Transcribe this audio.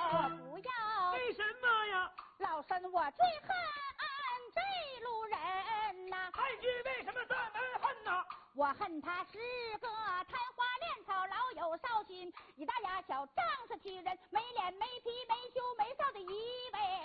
不要。 为什么呀？ 老身我最恨这路人呐。 太君为什么这么恨呐？ 我恨他是个贪花恋草，老有少心，一大牙小仗势欺人，没脸没皮没羞没臊的一位